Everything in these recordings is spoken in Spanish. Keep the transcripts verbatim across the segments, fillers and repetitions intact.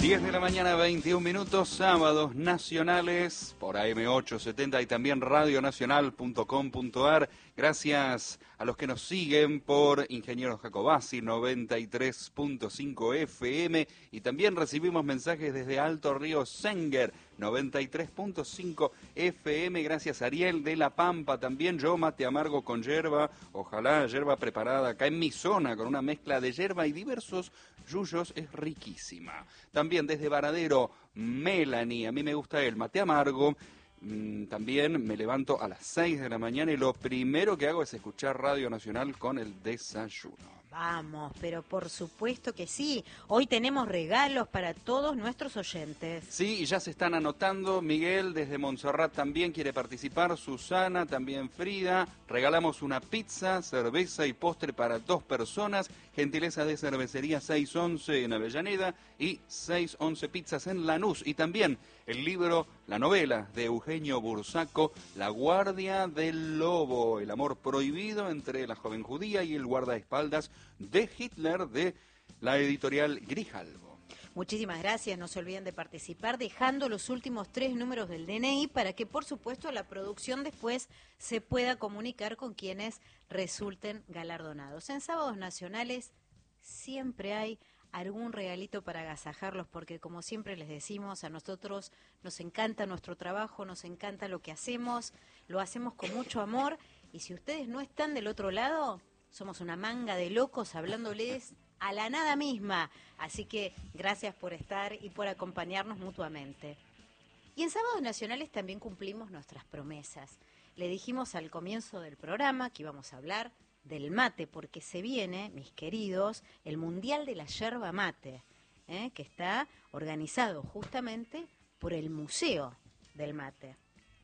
diez de la mañana, veintiún minutos, sábados nacionales por A M ochocientos setenta y también radio nacional punto com punto a r. Gracias a los que nos siguen por Ingeniero Jacobasi noventa y tres punto cinco F M y también recibimos mensajes desde Alto Río Senger noventa y tres punto cinco F M. Gracias a Ariel de La Pampa también. Yo mate amargo con yerba, ojalá yerba preparada acá en mi zona con una mezcla de yerba y diversos yuyos, es riquísima. También desde Varadero, Melanie, a mí me gusta el mate amargo. Mm, también me levanto a las seis de la mañana y lo primero que hago es escuchar Radio Nacional con el desayuno. Vamos, pero por supuesto que sí. Hoy tenemos regalos para todos nuestros oyentes. Sí, y ya se están anotando. Miguel desde Montserrat también quiere participar. Susana, también Frida. Regalamos una pizza, cerveza y postre para dos personas. Gentileza de Cervecería seiscientos once en Avellaneda y seiscientos once Pizzas en Lanús. Y también el libro, la novela de Eugenio Bursaco, La Guardia del Lobo, el amor prohibido entre la joven judía y el guardaespaldas de Hitler, de la editorial Grijalbo. Muchísimas gracias, no se olviden de participar dejando los últimos tres números del D N I para que por supuesto la producción después se pueda comunicar con quienes resulten galardonados. En Sábados Nacionales siempre hay algún regalito para agasajarlos porque como siempre les decimos, a nosotros nos encanta nuestro trabajo, nos encanta lo que hacemos, lo hacemos con mucho amor y si ustedes no están del otro lado, somos una manga de locos hablándoles a la nada misma. Así que gracias por estar y por acompañarnos mutuamente. Y en Sábados Nacionales también cumplimos nuestras promesas. Le dijimos al comienzo del programa que íbamos a hablar del mate, porque se viene, mis queridos, el Mundial de la Yerba Mate, ¿eh? que está organizado justamente por el Museo del Mate.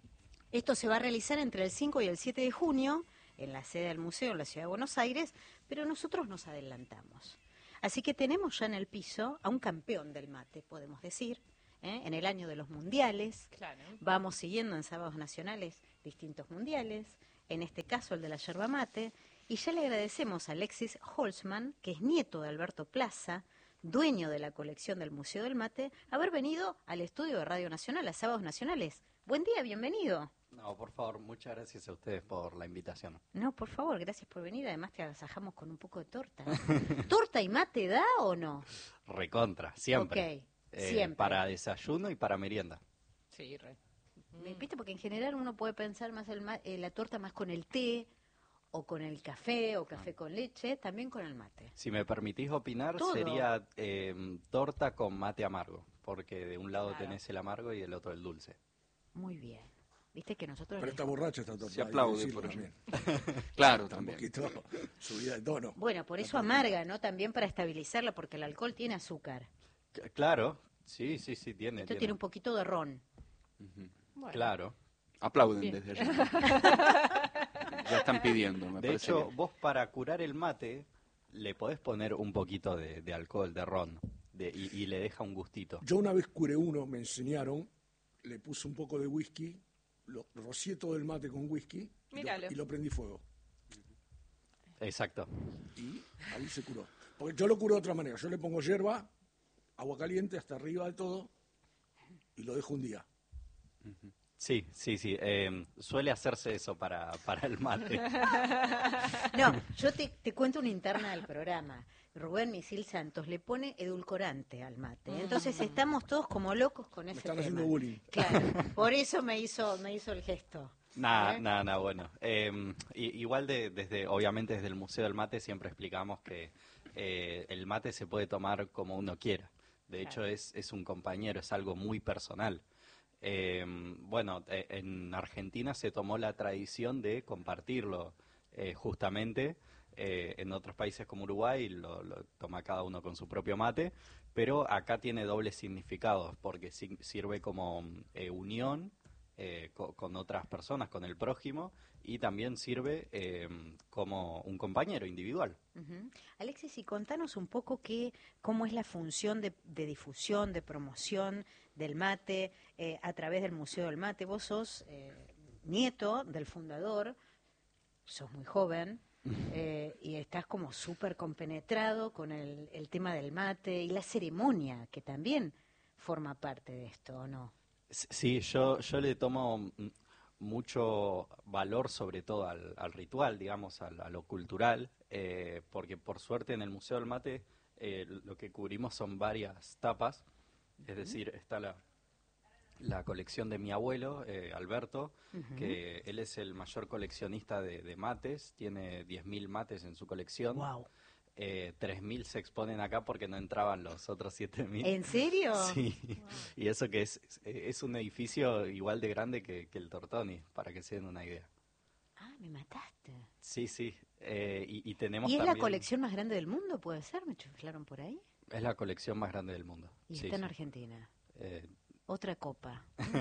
Esto se va a realizar entre el cinco y el siete de junio, en la sede del museo en la ciudad de Buenos Aires, pero nosotros nos adelantamos. Así que tenemos ya en el piso a un campeón del mate, podemos decir, ¿eh? en el año de los mundiales. Claro. Vamos siguiendo en Sábados Nacionales distintos mundiales, en este caso el de la yerba mate, y ya le agradecemos a Alexis Holzman, que es nieto de Alberto Plaza, dueño de la colección del Museo del Mate, haber venido al estudio de Radio Nacional, a Sábados Nacionales. Buen día, bienvenido. No, por favor, muchas gracias a ustedes por la invitación. No, por favor, gracias por venir. Además te agasajamos con un poco de torta. ¿Torta y mate da o no? Recontra, siempre. Ok, Eh, siempre. Para desayuno y para merienda. Sí, re. ¿Me ¿Viste? Porque en general uno puede pensar más el ma- eh, la torta más con el té, o con el café, o café con leche, también con el mate. Si me permitís opinar, Todo. sería eh, torta con mate amargo, porque de un lado Claro. tenés el amargo y del otro el dulce. Muy bien. Viste que nosotros... Pero está borracha esta torta. Se hay que aplaude decirlo por ello. también. Claro, Un también. poquito subida de tono. Bueno, por eso amarga, ¿no? También para estabilizarla, porque el alcohol tiene azúcar. C- Claro, sí, sí, sí, tiene. Esto tiene un poquito de ron. Bueno. Claro. Aplauden Bien. desde allá. Ya están pidiendo, me De parece hecho, bien. vos para curar el mate le podés poner un poquito de, de alcohol, de ron, de, y, y le deja un gustito. Yo una vez curé uno, me enseñaron, le puse un poco de whisky, lo rocié todo el mate con whisky y Míralo. lo, y lo prendí fuego. Exacto. Y ahí se curó. Porque yo lo curo de otra manera. Yo le pongo hierba, agua caliente hasta arriba de todo y lo dejo un día. Sí, sí, sí. eh, suele hacerse eso para, para el mate. No, yo te, te cuento una interna del programa. Rubén Misil Santos le pone edulcorante al mate. Entonces estamos todos como locos con Me ese están tema. haciendo bullying. Claro, por eso me hizo, me hizo el gesto. Nada, ¿Eh? nada, nada, bueno. Eh, i- igual de, desde, obviamente desde el Museo del Mate siempre explicamos que eh, el mate se puede tomar como uno quiera. De hecho Claro. es, es un compañero, es algo muy personal. Eh, bueno, eh, en Argentina se tomó la tradición de compartirlo eh, justamente. Eh, en otros países como Uruguay lo, lo toma cada uno con su propio mate, pero acá tiene dobles significados porque si- sirve como eh, unión eh, co- con otras personas, con el prójimo, y también sirve eh, como un compañero individual. Ujú. Alexis, y contanos un poco qué, cómo es la función de, de difusión, de promoción del mate eh, a través del Museo del Mate. Vos sos eh, nieto del fundador, sos muy joven eh, y estás como súper compenetrado con el, el tema del mate y la ceremonia, que también forma parte de esto, ¿o no? Sí, yo, yo le tomo mm, mucho valor sobre todo al, al ritual, digamos, al- a, lo cultural, eh, porque por suerte en el Museo del Mate eh, lo que cubrimos son varias tapas, es decir, está la, la colección de mi abuelo, eh, Alberto, Ujú. que él es el mayor coleccionista de, de mates, tiene diez mil mates en su colección. Wow. Eh, tres mil se exponen acá porque no entraban los otros siete mil. ¿En serio? Sí, y eso que es, es, es un edificio igual de grande que, que el Tortoni, para que se den una idea. Ah, me mataste. Sí, sí, eh, y, y tenemos ¿Y es la también... colección más grande del mundo, puede ser? ¿Me chuflaron por ahí? Es la colección más grande del mundo. Y Sí, está en sí. Argentina. Eh, Otra copa.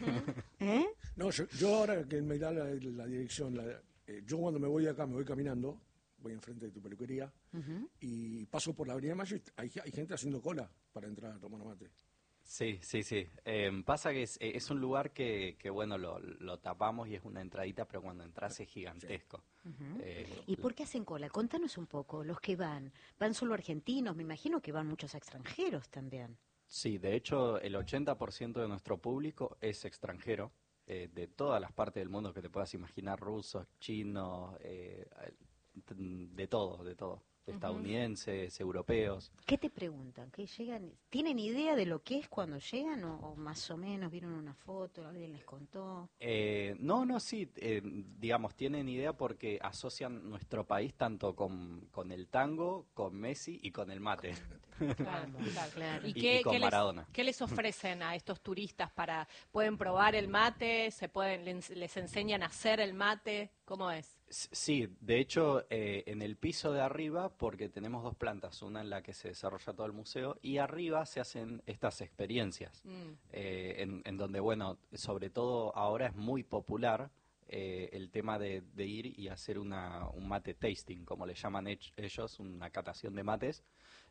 ¿Eh? No, yo, yo ahora que me da la, la dirección, la- eh, yo cuando me voy de acá, me voy caminando, voy enfrente de tu peluquería, Ujú. y paso por la Avenida Mayo y hay, hay gente haciendo cola para entrar a tomar mate. Sí, sí, sí. Eh, pasa que es, eh, es un lugar que, que bueno, lo, lo tapamos y es una entradita, pero cuando entras es gigantesco. Ujú. Eh, ¿Y por qué hacen cola? Contanos un poco, los que van. ¿Van solo argentinos? Me imagino que van muchos extranjeros también. Sí, de hecho, el ochenta por ciento de nuestro público es extranjero, eh, de todas las partes del mundo que te puedas imaginar, rusos, chinos, eh, t- de todo, de todo, estadounidenses, europeos. ¿Qué te preguntan? ¿Qué llegan? ¿Tienen idea de lo que es cuando llegan o, o más o menos vieron una foto, alguien les contó? Eh, no, no, sí, eh, digamos, tienen idea porque asocian nuestro país tanto con, con el tango, con Messi y con el mate. Claro, Vamos, claro. claro. ¿Y, Y- qué, y con qué les, Maradona. qué les ofrecen a estos turistas para, pueden probar el mate, se pueden, les, les enseñan a hacer el mate? ¿Cómo es? S- Sí, de hecho, eh, en el piso de arriba, porque tenemos dos plantas, una en la que se desarrolla todo el museo, y arriba se hacen estas experiencias, Mm. eh, en, en donde, bueno, sobre todo ahora es muy popular eh, el tema de, de ir y hacer una, un mate tasting, como le llaman ech- ellos, una catación de mates,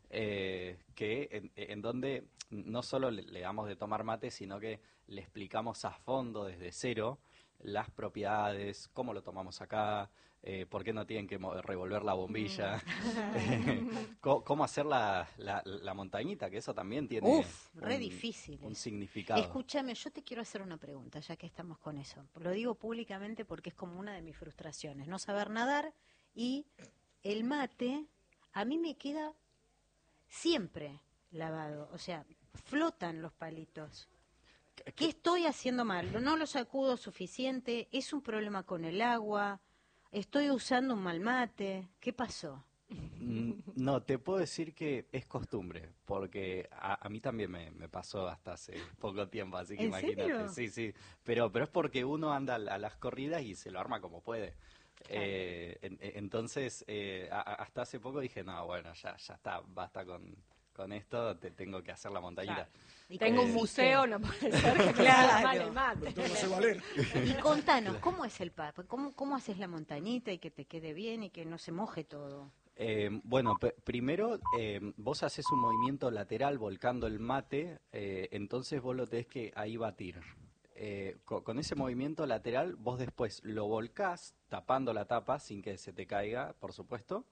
eh, que en, en donde no solo le, le damos de tomar mate, sino que le explicamos a fondo desde cero las propiedades, cómo lo tomamos acá, eh, por qué no tienen que mo- revolver la bombilla, eh, co- cómo hacer la, la, la montañita, que eso también tiene Uf, re un, difícil un eso. significado. Escúchame, yo te quiero hacer una pregunta, ya que estamos con eso. Lo digo públicamente porque es como una de mis frustraciones, no saber nadar y el mate a mí me queda siempre lavado, o sea, flotan los palitos. ¿Qué estoy haciendo mal? ¿No lo sacudo suficiente? ¿Es un problema con el agua? ¿Estoy usando un mal mate? ¿Qué pasó? Mm, No, te puedo decir que es costumbre, porque a, a mí también me, me pasó hasta hace poco tiempo, así que ¿En imagínate. serio? Sí, sí, pero, pero es porque uno anda a, a las corridas y se lo arma como puede. Eh, en- en- entonces, eh, a- a- hasta hace poco dije, no, bueno, ya, ya está, basta con, con esto, te tengo que hacer la montañita. Claro. ¿Y Tengo cómo un hiciste? museo, no puede ser que me Claro. salga mal el mate. Me tengo que hacer valer. Y contanos, ¿cómo es el papo? ¿Cómo, ¿Cómo haces la montañita y que te quede bien y que no se moje todo? Eh, bueno, pe- primero eh, vos haces un movimiento lateral volcando el mate, eh, entonces vos lo tenés que ahí batir. Eh, co- con ese movimiento lateral vos después lo volcás tapando la tapa sin que se te caiga, por supuesto,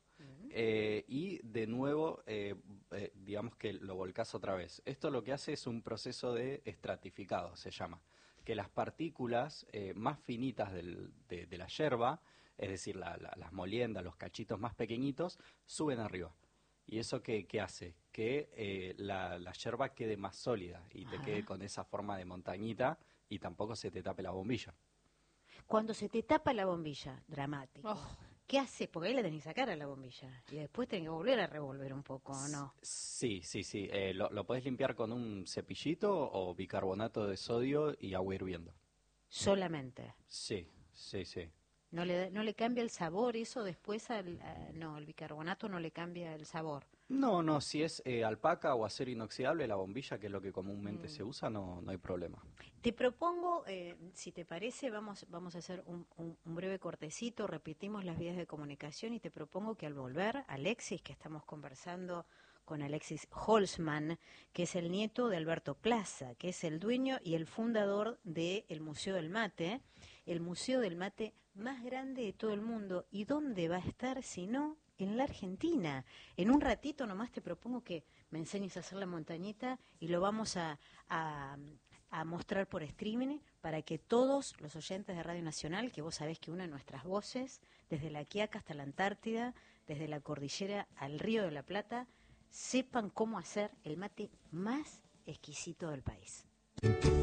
eh, y de nuevo eh, eh, digamos que lo volcás otra vez. Esto lo que hace es un proceso de estratificado, se llama, que las partículas eh, más finitas del- de, de la yerba, es decir, la- la- las moliendas, los cachitos más pequeñitos, suben arriba. ¿Y eso qué, qué hace? Que eh, la, la yerba quede más sólida y te Ajá. quede con esa forma de montañita y tampoco se te tape la bombilla. Cuando se te tapa la bombilla, dramático. Oh. ¿Qué haces? Porque ahí la tenés que sacar a la bombilla. Y después tenés que volver a revolver un poco, ¿o no? Sí, sí, sí. Eh, lo, lo podés limpiar con un cepillito o bicarbonato de sodio y agua hirviendo. Solamente. Sí, sí, sí. ¿No le, da- no le cambia el sabor eso después? Al, a- no, el bicarbonato no le cambia el sabor. No, no, si es eh, alpaca o acero inoxidable, la bombilla, que es lo que comúnmente Mm. se usa, no, no hay problema. Te propongo, eh, si te parece, vamos, vamos a hacer un, un- un breve cortecito, repetimos las vías de comunicación y te propongo que al volver, Alexis, que estamos conversando con Alexis Holzman, que es el nieto de Alberto Plaza, que es el dueño y el fundador del Museo del Mate, el Museo del Mate más grande de todo el mundo. ¿Y dónde va a estar si no en la Argentina? En un ratito nomás te propongo que me enseñes a hacer la montañita y lo vamos a, a, a mostrar por streaming para que todos los oyentes de Radio Nacional, que vos sabés que una de nuestras voces, desde la Quiaca hasta la Antártida, desde la cordillera al Río de la Plata, sepan cómo hacer el mate más exquisito del país.